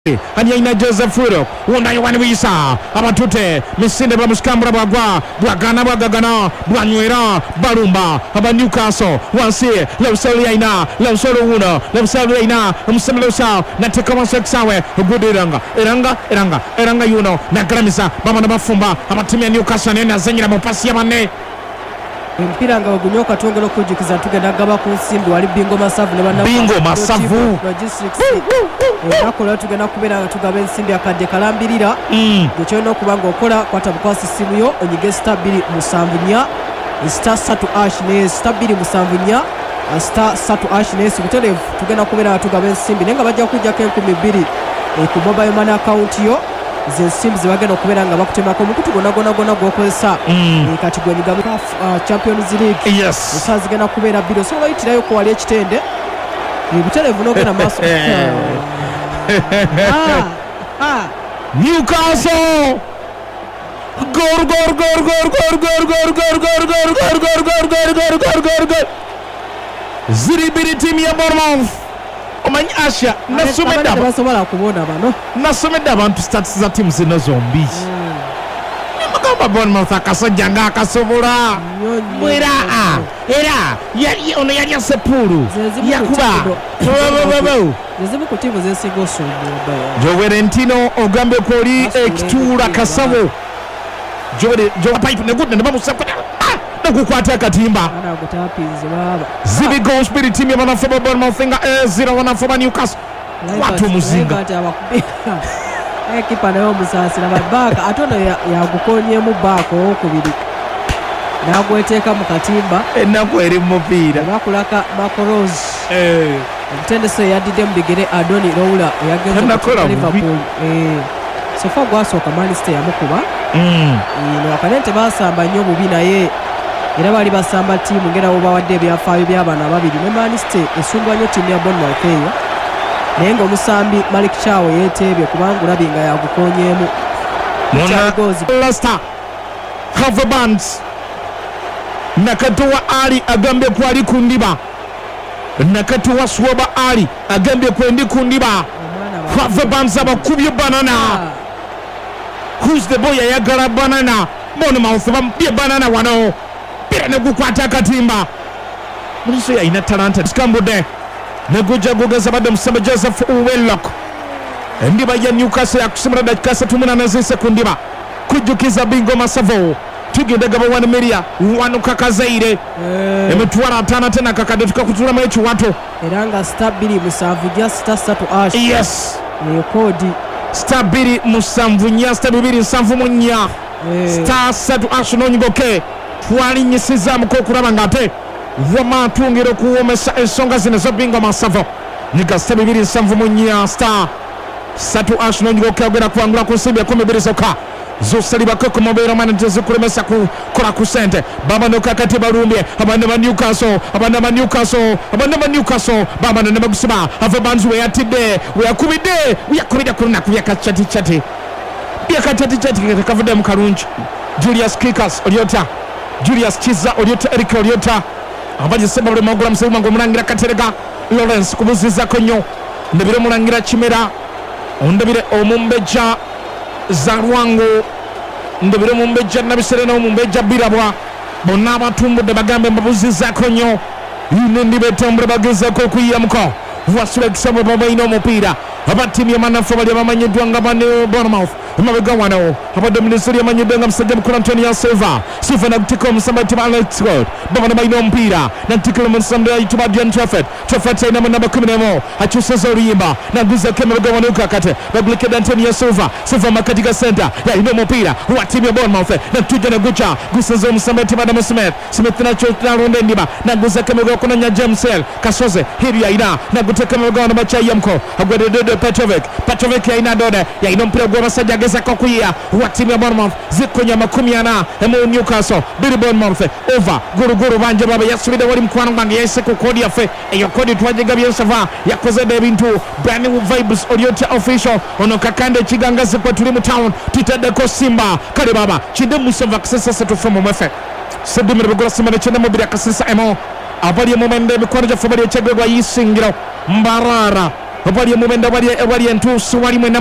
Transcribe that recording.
Anyaina Joseph Furo Wunda Yohani Wisa Abatute Misinde Bamuskambra Bagwa Bwagana Bwagagana Bwanywera Barumba Aba Newcastle Wansi Lewseli Aina Lewseli Wuna Lewseli Aina Msemlosa Natekama Seksawe Eranga Yuno Nagramisa Bama Nabafumba Abatimia Newcastle Nena Zenyira Mopasi Yamane Mpira nga ogunyoka twongera okujukiza tugenda gaba ku nsimbi wali Bingo Masavu ne bana Bingo Masavu nakola tugenda kubeera nga tugaba ensimbi akadde kalambirira gekyolina okuba nga okola kwata bukwasi simu yo onyige star 274 star 3 ne star 274 star 3 ne sibiterevu tugenda kubeera nga tugaba ensimbi naye nga bajja kujjako 2000 ku mobile money account yo ze nsimbi zibagenda okubeera nga bakutemako omukutu gona gwokozesa kati gwenyigamu Champions League esa zigenda kubeera bbiri osobola oyitirayo ko wali ekitende ebiterevu n'ogenda maaso Newcastle gol ziribiri timu ya Bournemouth omanyi Asha basobola kubona bano nasomedde abantu stats za timu zino zombi nimugamba Bournemouth akasajja nga akasobola mwera era ono yali asepulu yakuba zezimu ku timu zesinga osumba Joverentino ogambe kwoli ekituula kasabo Joe pipe negudde ne bamusakuta nakukwata akatimba zibi goal spirit team y'abanafuba Bournemouth nga 0-1 Newcastle watu muzinga ekipa nayo omusaasira babaka atono yagukonyemu baako okubiri nagweteeka mu katimba ennaku eri mupiira bakulaka Makoros omutendese yaddidde mu bigere Adoni Roula eyagenza Liverpool sofa gwasooka Manchester yamukuba wakanente basamba nnyo bubi naye era bali basamba tiimu ngerawo bawadde ebyafaayo by'abaana ababiri ne Manchester esungwa nnyo tiimu ya Bournemouth eyo naye ng'omusambi Malik Chow yeeteebye kubanga olabi nga yagukonyeemu Leicester Havertz Nakatoa Ali agambye kwali ku ndiba Nakatoa Swoba Ali agambye kwendi ku ndiba Havertz abakubye banana Who's the boy ayagala banana Bournemouth bambye banana wano pira negukwata akatimba muliso yalina talanta skambudde negujja gugeza badde Musembe Joseph Wellock endiba ya Newcastle yakusimira dakika 38 z'esekundiba kujjukiza Bingo Masavu tugenda gaba 1 million wano kakazaire emitwala 5 tena kakade tukakutula mu ekiwato era nga star 2 7 star 3 yes kodi star 2 star 2 star 3 n'onyigoke twalinyisizaamuko okulaba ng'ate wamaatungire okuwoomesa ensonga zino z'Obingo Masavu nyiga star 2 star 3 n'onyigoke ogenda kuwangula ku nsimbi 12 zokka zosalibako ku mobile money tezikulemesa kukola ku sente bamanoka kati balumbye abana ba Newcastle bamana ne bagusiba Havertz weyatidde weyakubidde ku lunaku byakachati kavudde mu kalungi Julius Kikas olyota Julius Chiza olyota Eric olyota abajisema buli magula musema ngo mulangira Katerega Lawrence kubuzizako nnyo ndabire mulangira Kimera ondabire omumbeja Zarwango ndabire mumbeja nabiserena omumbeja Birabwa bonna abatumbudde bagambe mbabuzizako nnyo yino ndibetambula bagezako okuyiyamuko wasula ekisabo babaina omupiira abatimu yamanafu bali abamanyiddwa nga Bournemouth emabega wano abadde minisitiri yamanyidde nga musajja mukulu Antonio Silva nakutika omusamba yitibwa Alex Gold babana balina omupiira nakutikira omusamba yitibwa Dion Trafford ayinamu namba 11 akyuseza oluyimba naguzako emabega wano kakate bagulikedde Antonio Silva makati ga center yalina omupiira wa timu ya Bournemouth nakutujja neguca guseza omusamba yitibwa Adam Smith nakyo nalonda endiba naguzako emabega wakunanya James Hill kasoze hiri yalina naguteka emabega wano bakyayiyamuko agwedde Petrovic yalina dode yalina omupiira gw'abasajja agezako kuyiya wa timu ya Bournemouth zikonya 40 emu Newcastle biri Bournemouth over guruguru banje baba yasubide wali mkwano gwange yayise ku kodi yaffe eyo kodi twajenga byensava yakoze ebintu brand new vibes Olyota official ono kakande kigangaze kwa tuli mu town tutaddeko Simba kale baba kinde musava kusesa setufomu mwefe sedumire bugula Simba nekinde mubiri akasesa emo abali mu mende mikwano gya fabali ekyegwa yisingiro Mbarara wali omubenda wali entuusi wali mwena